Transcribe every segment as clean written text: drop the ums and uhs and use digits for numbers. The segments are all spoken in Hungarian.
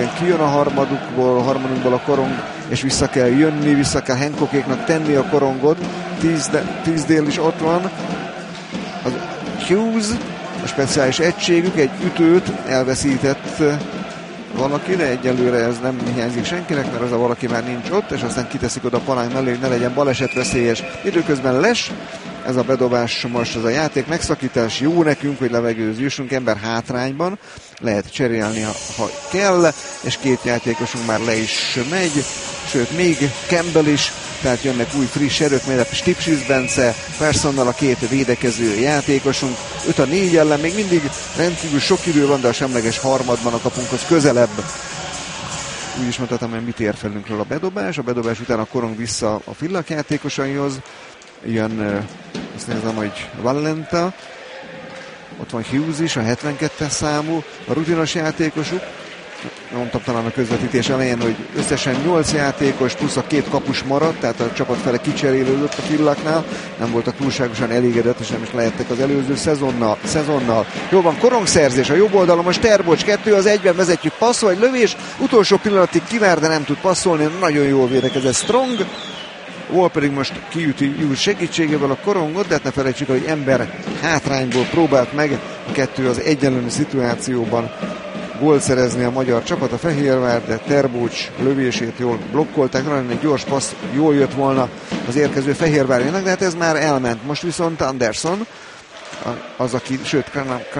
igen, kijön a harmadunkból a korong, és vissza kell jönni, vissza kell Hancockéknak tenni a korongot. Teasdale is ott van. Az Hughes, a speciális egységük, egy ütőt elveszített valaki, de egyelőre ez nem hiányzik senkinek, mert az a valaki már nincs ott, és aztán kiteszik oda a palánk mellé, hogy ne legyen balesetveszélyes. Időközben Les, ez a bedobás most, ez a játék megszakítás jó nekünk, hogy levegőhöz jussunk, ember hátrányban, lehet cserélni, ha kell, és két játékosunk már le is megy, sőt még Campbell is, tehát jönnek új friss erők, mert Stipchis Bence, Personnal a két védekező játékosunk, 5-4 ellen még mindig rendkívül sok idő van, de a semleges harmadban a kapunkhoz közelebb. Úgy is mondhatom, hogy mit ér felünkről a bedobás után a korong vissza a Villak játékosaihoz, jön, azt nézem, hogy Valenta, ott van Hughes is, a 72-es számú, a rutinos játékosuk. Mondtam talán a közvetítés elején, hogy összesen 8 játékos plusz a 2 kapus maradt, tehát a csapat fele kicserélődött a Villaknál, nem voltak túlságosan elégedett, és nem is lehettek az előző szezonnal. Jó van, korongszerzés a jobb oldalon, most Terbocs 2-1-ben vezetjük, passzol, egy lövés, utolsó pillanatig kivár, de nem tud passzolni, nagyon jól védekezett Strong. Wall pedig most kiüti Hughes segítségével a korongot, de hát ne felejtsük, hogy ember hátrányból próbált meg a 2-1 elleni szituációban gólt szerezni a magyar csapat, a Fehérvár, de Terbocs lövését jól blokkolták, nagyon egy gyors passz jól jött volna az érkező Fehérvárjának, de hát ez már elment. Most viszont Anderson, az aki, sőt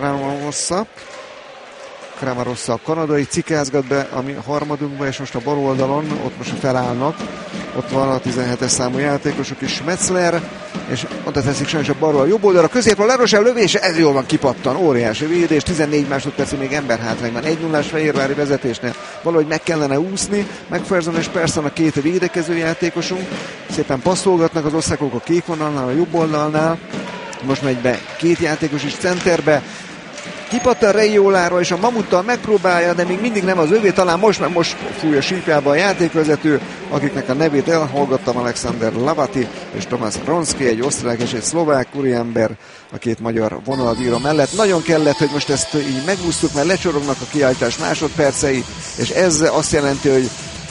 Kramarossa a kanadai cikázgat be a mi harmadunkba, és most a bal oldalon, ott most felállnak, ott van a 17-es számú játékosok is, Metzler, és oda teszik sajnos a balról a jobb oldalra, középről Lerochelle lövése, ez jól van, kipattan, óriási védés, 14 másodpercig még ember hátrányban, 1-0-ás Fehérvári vezetésnél valahogy meg kellene úszni, McPherson és Persson a két védekező játékosunk, szépen passzolgatnak az osztályok a kék vonalnál, a jobb oldalnál, most megy be két játékos is centerbe, kipattan Reiolára, és a Mamuttal megpróbálja, de még mindig nem az övé, talán most fúj a sípjába a játékvezető, akiknek a nevét elhallgattam, Alexander Lavati és Tomáš Ronski, egy osztrák és egy szlovák úriember a két magyar vonalbíró mellett. Nagyon kellett, hogy most ezt így megúsztuk, mert lecsorognak a kiállítás másodpercei, és ez azt jelenti, hogy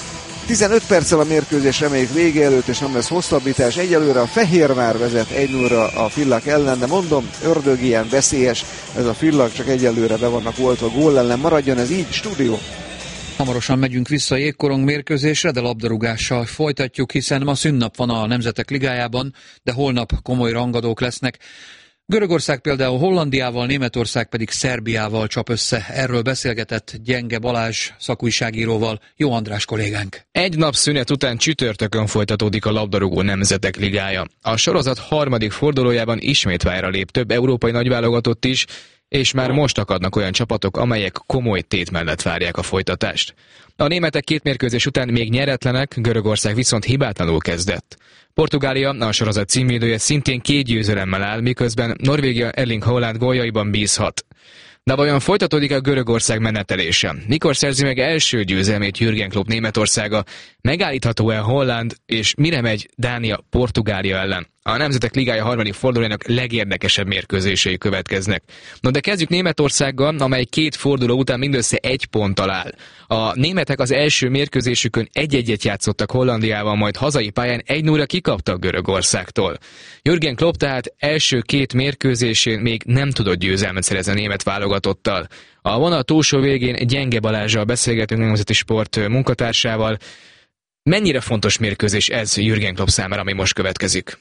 15 perccel a mérkőzés reméljük vége előtt, és nem lesz hosszabbítás. Egyelőre a Fehérvár vezet 1-0-ra a Villak ellen, de mondom, ördög ilyen veszélyes ez a Villak, csak egyelőre be vannak oltva gól ellen. Maradjon ez így, stúdió! Hamarosan megyünk vissza a jégkorong mérkőzésre, de labdarúgással folytatjuk, hiszen ma szünnap van a Nemzetek Ligájában, de holnap komoly rangadók lesznek. Görögország például Hollandiával, Németország pedig Szerbiával csap össze. Erről beszélgetett Gyenge Balázs szakújságíróval, Jó András kollégánk. Egy nap szünet után csütörtökön folytatódik a labdarúgó Nemzetek Ligája. A sorozat harmadik fordulójában ismét pályára lép több európai nagyválogatott is, és már most akadnak olyan csapatok, amelyek komoly tét mellett várják a folytatást. A németek 2 mérkőzés után még nyeretlenek, Görögország viszont hibátlanul kezdett. Portugália, a sorozat címvédője, szintén 2 győzelemmel áll, miközben Norvégia Erling Haaland góljaiban bízhat. De vajon folytatódik a Görögország menetelése? Mikor szerzi meg első győzelmét Jürgen Klopp Németországa? Megállítható-e Haaland, és mire megy Dánia Portugália ellen? A Nemzetek Ligája harmadik fordulójának legérdekesebb mérkőzései következnek. No, de kezdjük Németországgal, amely 2 forduló után mindössze 1 ponttal áll. A németek az első mérkőzésükön 1-1-et játszottak Hollandiával, majd hazai pályán 1-0-ra kikaptak Görögországtól. Jürgen Klopp tehát első 2 mérkőzésén még nem tudott győzelmet szerezni a német válogatottal. A vonal túlsó végén Gyenge Balázsral beszélgetünk, Nemzeti Sport munkatársával. Mennyire fontos mérkőzés ez Jürgen Klopp számára, ami most következik?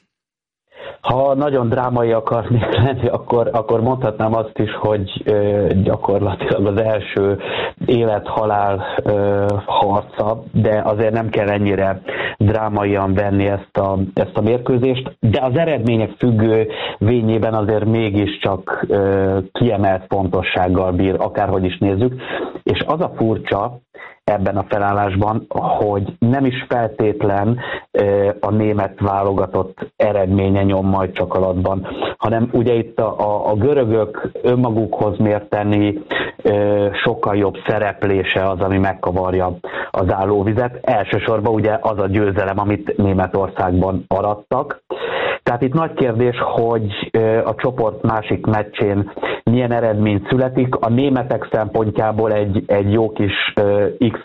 Ha nagyon drámai akarnék lenni, akkor mondhatnám azt is, hogy gyakorlatilag az első élet-halál harca, de azért nem kell ennyire drámaian venni ezt a mérkőzést, de az eredmények függvényében azért mégiscsak kiemelt fontossággal bír, akárhogy is nézzük, és az a furcsa ebben a felállásban, hogy nem is feltétlen a német válogatott eredménye nyom majd csak alatban, hanem ugye itt a görögök önmagukhoz mérteni sokkal jobb szereplése az, ami megkavarja az állóvizet. Elsősorban ugye az a győzelem, amit Németországban arattak. Tehát itt nagy kérdés, hogy a csoport másik meccsén milyen eredmény születik. A németek szempontjából egy jó kis X